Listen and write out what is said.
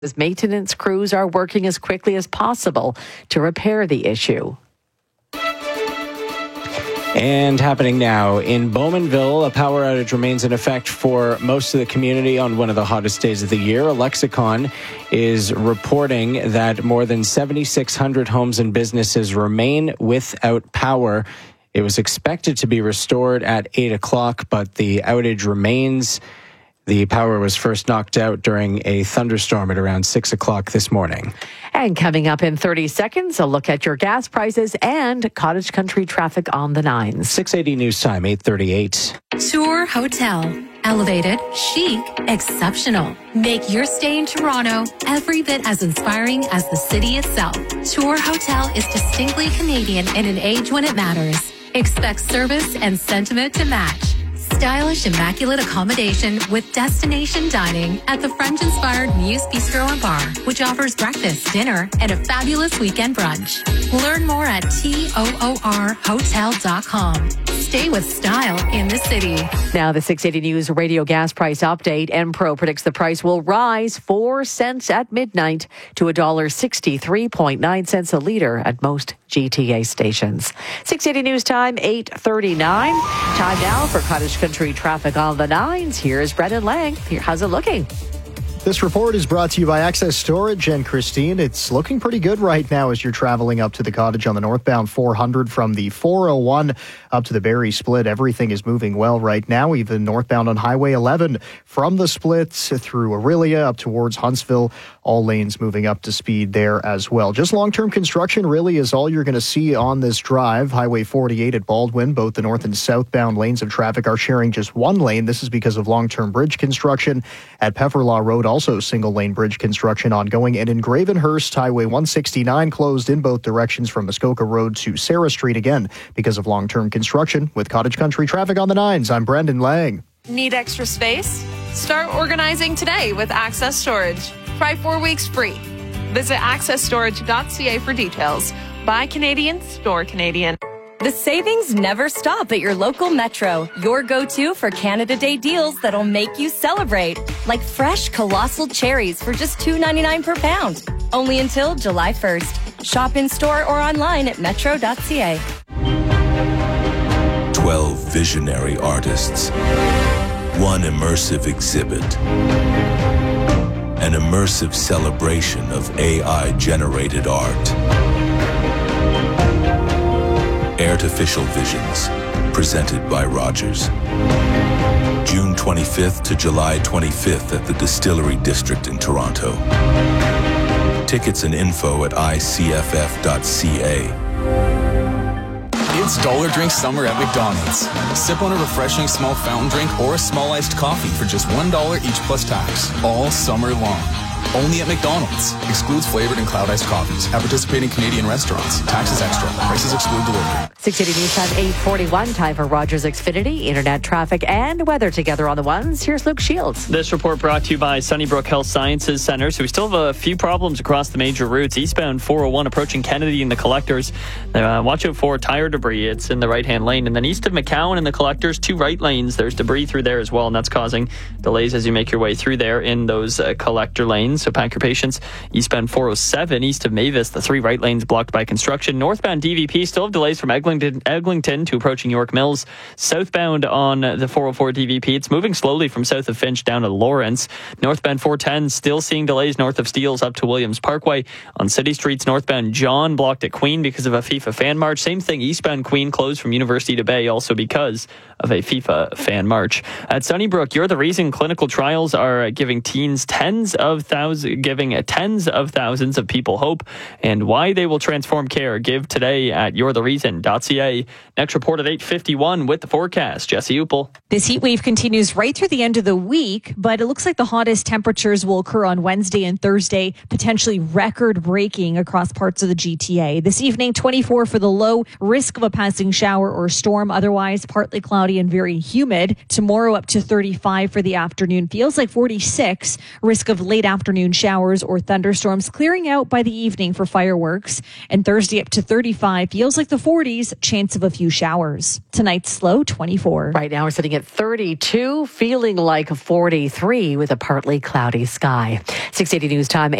As maintenance crews are working as quickly as possible to repair the issue. And happening now in Bowmanville, a power outage remains in effect for most of the community on one of the hottest days of the year. A lexicon is reporting that more than 7,600 homes and businesses remain without power. It was expected to be restored at 8 o'clock, but the outage remains. The power was first knocked out during a thunderstorm at around 6 o'clock this morning. And coming up in 30 seconds, a look at your gas prices and cottage country traffic on the 9s. 680 News Time, 8:38. Tour Hotel. Elevated, chic, exceptional. Make your stay in Toronto every bit as inspiring as the city itself. Tour Hotel is distinctly Canadian in an age when it matters. Expect service and sentiment to match. Stylish, immaculate accommodation with destination dining at the French-inspired Muse Bistro and Bar, which offers breakfast, dinner, and a fabulous weekend brunch. Learn more at toorhotel.com. Stay with style in the city. Now the 680 News radio gas price update. Enpro predicts the price will rise 4 cents at midnight to $1.63.9 a liter at most GTA stations. 680 News Time, 8:39. Time now for cottage country traffic on the 9s. Here's Brendan Lang. How's it looking? This report is brought to you by Access Storage and Christine. It's looking pretty good right now as you're traveling up to the cottage on the northbound 400 from the 401 up to the Barrie Split. Everything is moving well right now, even northbound on Highway 11 from the Splits through Aurelia up towards Huntsville. All lanes moving up to speed there as well. Just long-term construction really is all you're going to see on this drive. Highway 48 at Baldwin, both the north and southbound lanes of traffic are sharing just one lane. This is because of long-term bridge construction. At Pefferlaw Road, also single-lane bridge construction ongoing. And in Gravenhurst, Highway 169 closed in both directions from Muskoka Road to Sarah Street again because of long-term construction. With cottage country traffic on the 9s, I'm Brendan Lang. Need extra space? Start organizing today with Access Storage. Try 4 weeks free. Visit accessstorage.ca for details. Buy Canadian, store Canadian. The savings never stop at your local Metro. Your go-to for Canada Day deals that'll make you celebrate. Like fresh colossal cherries for just $2.99 per pound. Only until July 1st. Shop in store or online at metro.ca. 12 visionary artists. One immersive exhibit. An immersive celebration of AI-generated art. Artificial Visions, presented by Rogers. June 25th to July 25th at the Distillery District in Toronto. Tickets and info at icff.ca. It's Dollar Drink Summer at McDonald's. Sip on a refreshing small fountain drink or a small iced coffee for just $1 each plus tax, all summer long. Only at McDonald's. Excludes flavored and cloud iced coffees. At participating Canadian restaurants. Taxes extra. Prices exclude delivery. 680 News Time, 8:41. Time for Rogers Xfinity, internet traffic and weather together on the 1s. Here's Luke Shields. This report brought to you by Sunnybrook Health Sciences Center. So we still have a few problems across the major routes. Eastbound 401 approaching Kennedy and the Collectors. Watch out for tire debris. It's in the right-hand lane. And then east of McCowan and the Collectors, 2 right lanes. There's debris through there as well, and that's causing delays as you make your way through there in those collector lanes. So pack your patience. Eastbound 407 east of Mavis, the 3 right lanes blocked by construction. Northbound DVP still have delays from Eglinton to approaching York Mills. Southbound on the 404 DVP, it's moving slowly from south of Finch down to Lawrence. Northbound 410 still seeing delays north of Steeles up to Williams Parkway. On city streets, northbound John blocked at Queen because of a FIFA fan march. Same thing, eastbound Queen closed from University to Bay also because of a FIFA fan march. At Sunnybrook, You're the Reason clinical trials are giving tens of thousands of people hope, and why they will transform care. Give today at you'rethereason.ca. Next report at 8:51 with the forecast. Jesse Upel. This heat wave continues right through the end of the week, but it looks like the hottest temperatures will occur on Wednesday and Thursday, potentially record-breaking across parts of the GTA. This evening, 24 for the low, risk of a passing shower or storm. Otherwise, partly cloudy and very humid. Tomorrow, up to 35 for the afternoon. Feels like 46, risk of late afternoon afternoon showers or thunderstorms, clearing out by the evening for fireworks. And Thursday up to 35, feels like the 40s, chance of a few showers. Tonight's low 24. Right now we're sitting at 32, feeling like 43 with a partly cloudy sky. 680 News Time.